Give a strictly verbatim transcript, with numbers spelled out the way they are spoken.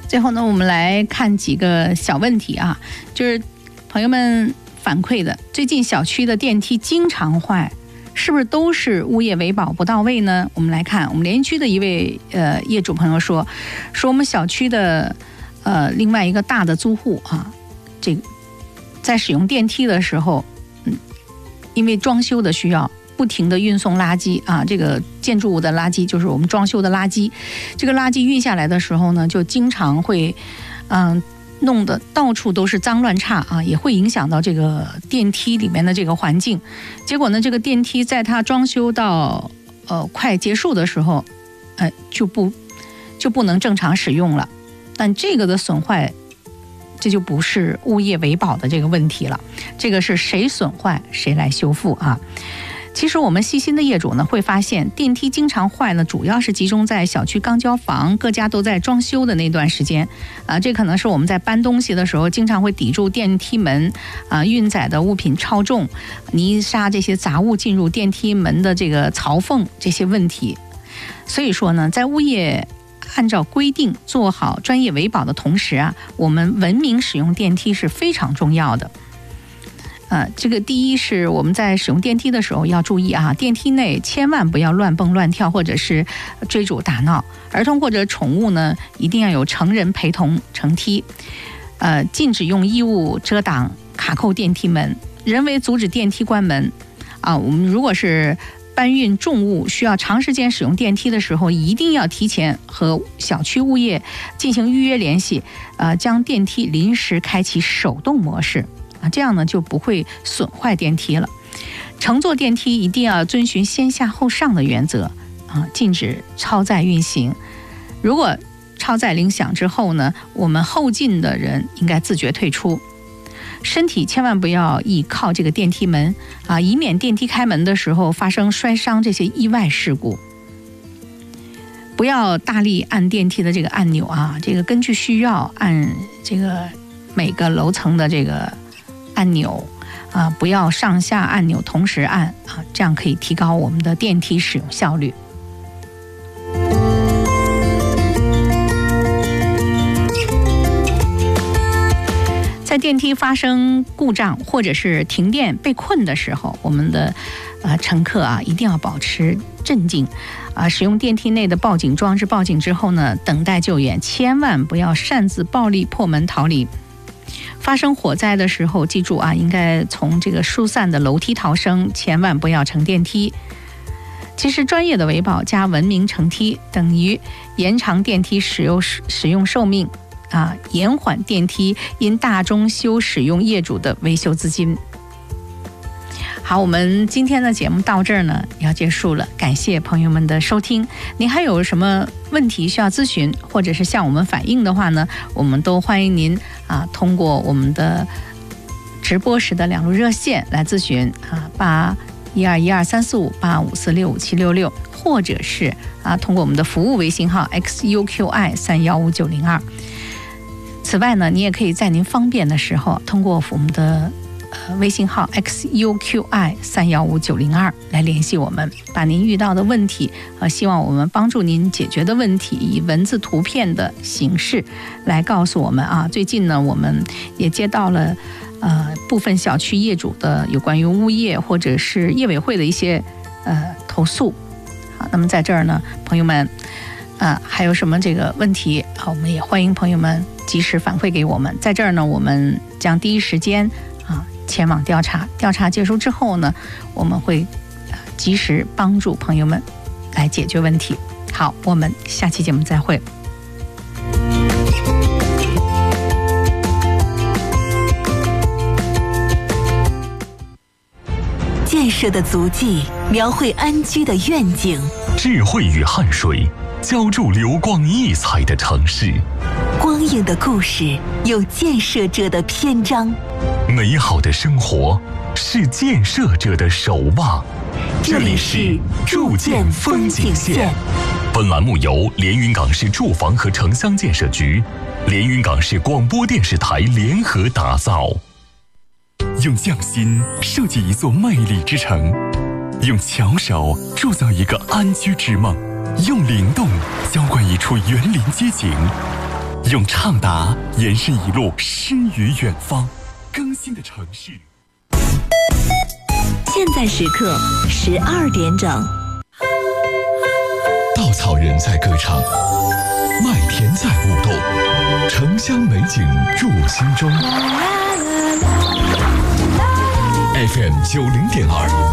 最后呢，我们来看几个小问题啊，就是朋友们反馈的，最近小区的电梯经常坏，是不是都是物业维保不到位呢？我们来看，我们联区的一位呃业主朋友说，说我们小区的呃另外一个大的租户啊，这个在使用电梯的时候，嗯，因为装修的需要，不停的运送垃圾啊，这个建筑物的垃圾就是我们装修的垃圾，这个垃圾运下来的时候呢，就经常会嗯、呃、弄得到处都是脏乱差啊，也会影响到这个电梯里面的这个环境。结果呢，这个电梯在它装修到呃快结束的时候，呃就不就不能正常使用了。但这个的损坏，这就不是物业维保的这个问题了，这个是谁损坏谁来修复啊。其实我们细心的业主呢，会发现电梯经常坏呢，主要是集中在小区刚交房、各家都在装修的那段时间啊。这可能是我们在搬东西的时候，经常会抵住电梯门啊，运载的物品超重、泥沙这些杂物进入电梯门的这个槽缝这些问题。所以说呢，在物业按照规定做好专业维保的同时啊，我们文明使用电梯是非常重要的。呃，这个第一是我们在使用电梯的时候要注意啊，电梯内千万不要乱蹦乱跳或者是追逐打闹，儿童或者宠物呢一定要有成人陪同乘梯。呃，禁止用衣物遮挡卡扣电梯门，人为阻止电梯关门啊。我们如果是搬运重物需要长时间使用电梯的时候，一定要提前和小区物业进行预约联系，呃，将电梯临时开启手动模式。啊，这样呢就不会损坏电梯了。乘坐电梯一定要遵循先下后上的原则啊，禁止超载运行。如果超载铃响之后呢，我们后进的人应该自觉退出。身体千万不要倚靠这个电梯门啊，以免电梯开门的时候发生摔伤这些意外事故。不要大力按电梯的这个按钮啊，这个根据需要按这个每个楼层的这个按钮啊，不要上下按钮同时按啊，这样可以提高我们的电梯使用效率。在电梯发生故障或者是停电被困的时候，我们的呃乘客啊一定要保持镇静啊，使用电梯内的报警装置报警之后呢，等待救援，千万不要擅自暴力破门逃离。发生火灾的时候，记住啊，应该从这个疏散的楼梯逃生，千万不要乘电梯。其实专业的维保加文明乘梯等于延长电梯使用使用寿命啊，延缓电梯因大中修使用业主的维修资金。好，我们今天的节目到这儿呢要结束了，感谢朋友们的收听。您还有什么问题需要咨询或者是向我们反映的话呢，我们都欢迎您啊通过我们的直播时的两路热线来咨询啊，八一二一二三四五八五四六五七六六，或者是啊通过我们的服务微信号 X U Q I 三一五九零二。此外呢，你也可以在您方便的时候通过我们的呃，微信号 X U Q I 三一五九零二来联系我们，把您遇到的问题和希望我们帮助您解决的问题以文字图片的形式来告诉我们啊。最近呢，我们也接到了呃部分小区业主的有关于物业或者是业委会的一些呃投诉。好，那么在这儿呢，朋友们啊，还有什么这个问题啊，我们也欢迎朋友们及时反馈给我们。在这儿呢，我们将第一时间啊前往调查，调查结束之后呢，我们会及时帮助朋友们来解决问题。好，我们下期节目再会。 建设的足迹描绘安居的愿景， 智慧与汗水浇筑流光溢彩的城市， 光影的故事有建设者的篇章， 美好的生活是建设者的守望。 这里是筑建风景线。 本栏目由连云港市住房和城乡建设局、连云港市广播电视台联合打造。 用匠心设计一座魅力之城，用巧手铸造一个安居之梦，用灵动浇灌一处园林街景。 用畅达延伸一路诗与远方，更新的城市。 现在时刻十二点整。 稻草人在歌唱，麦田在舞动，城乡美景入心中。F M 九零点二。